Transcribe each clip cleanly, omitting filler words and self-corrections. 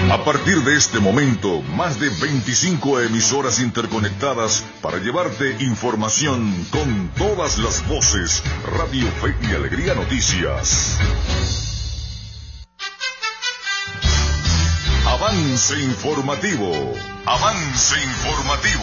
A partir de este momento, más de 25 emisoras interconectadas para llevarte información con todas las voces. Radio Fe y Alegría Noticias. Avance informativo. Avance informativo.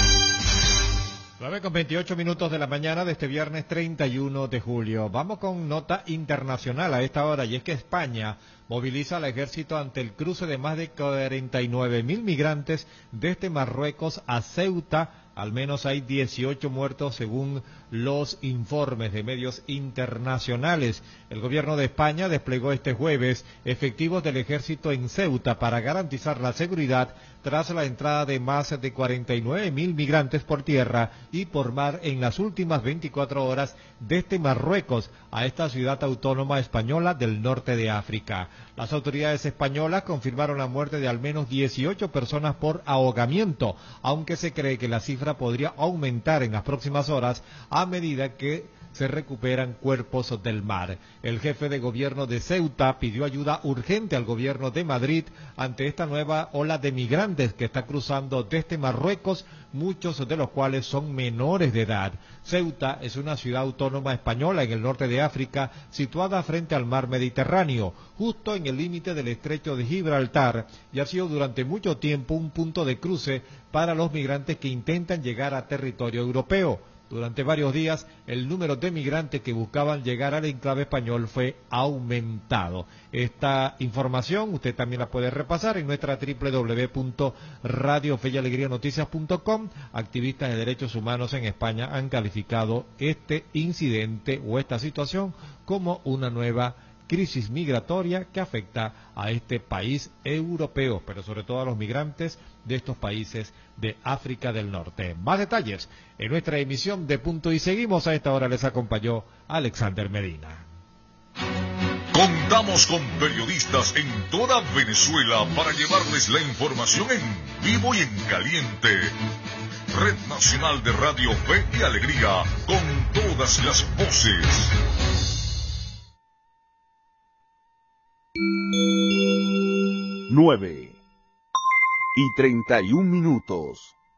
9:28 de la mañana de este viernes 31 de julio. Vamos con nota internacional a esta hora, y es que España moviliza al ejército ante el cruce de más de 49.000 migrantes desde Marruecos a Ceuta. Al menos hay 18 muertos según los informes de medios internacionales. El gobierno de España desplegó este jueves efectivos del ejército en Ceuta para garantizar la seguridad tras la entrada de más de 49.000 migrantes por tierra y por mar en las últimas 24 horas desde Marruecos a esta ciudad autónoma española del norte de África. Las autoridades españolas confirmaron la muerte de al menos 18 personas por ahogamiento, aunque se cree que la cifra podría aumentar en las próximas horas a medida que se recuperan cuerpos del mar. El jefe de gobierno de Ceuta pidió ayuda urgente al gobierno de Madrid ante esta nueva ola de migrantes que está cruzando desde Marruecos, muchos de los cuales son menores de edad. Ceuta es una ciudad autónoma española en el norte de África, situada frente al mar Mediterráneo, justo en el límite del estrecho de Gibraltar, y ha sido durante mucho tiempo un punto de cruce para los migrantes que intentan llegar a territorio europeo. Durante varios días, el número de migrantes que buscaban llegar al enclave español fue aumentado. Esta información usted también la puede repasar en nuestra www.radiofeyalegrianoticias.com. Activistas de derechos humanos en España han calificado este incidente o esta situación como una nueva crisis migratoria que afecta a este país europeo, pero sobre todo a los migrantes de estos países de África del Norte. Más detalles en nuestra emisión de Punto y Seguimos. A esta hora les acompañó Alexander Medina. Contamos con periodistas en toda Venezuela para llevarles la información en vivo y en caliente. Red Nacional de Radio Fe y Alegría, con todas las voces. 9:31.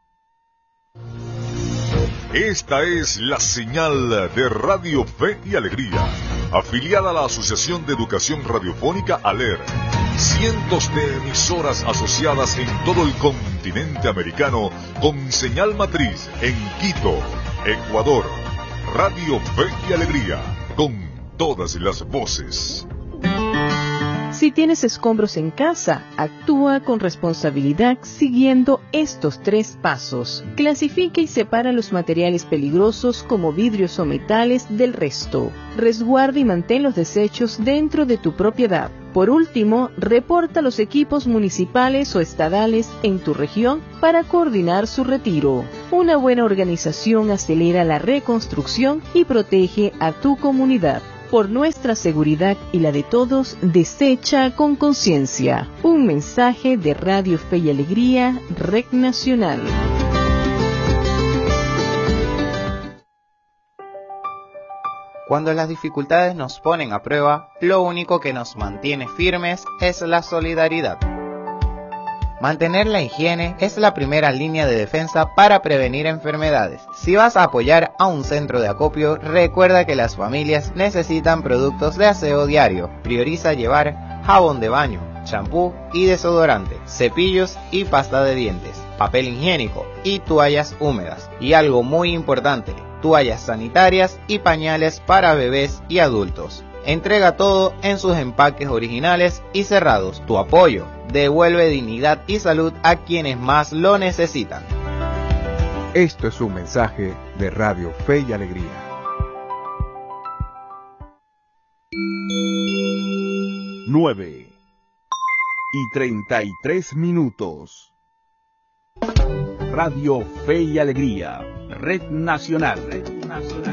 Esta es la señal de Radio Fe y Alegría, afiliada a la Asociación de Educación Radiofónica ALER. Cientos de emisoras asociadas en todo el continente americano con señal matriz en Quito, Ecuador. Radio Fe y Alegría, con todas las voces. Si tienes escombros en casa, actúa con responsabilidad siguiendo estos 3 pasos. Clasifica y separa los materiales peligrosos como vidrios o metales del resto. Resguarda y mantén los desechos dentro de tu propiedad. Por último, reporta los equipos municipales o estadales en tu región para coordinar su retiro. Una buena organización acelera la reconstrucción y protege a tu comunidad. Por nuestra seguridad y la de todos, desecha con conciencia. Un mensaje de Radio Fe y Alegría, Red Nacional. Cuando las dificultades nos ponen a prueba, lo único que nos mantiene firmes es la solidaridad. Mantener la higiene es la primera línea de defensa para prevenir enfermedades. Si vas a apoyar a un centro de acopio, recuerda que las familias necesitan productos de aseo diario. Prioriza llevar jabón de baño, champú y desodorante, cepillos y pasta de dientes, papel higiénico y toallas húmedas. Y algo muy importante, toallas sanitarias y pañales para bebés y adultos. Entrega todo en sus empaques originales y cerrados. Tu apoyo devuelve dignidad y salud a quienes más lo necesitan. Esto es un mensaje de Radio Fe y Alegría. 9:33. Radio Fe y Alegría, Red Nacional.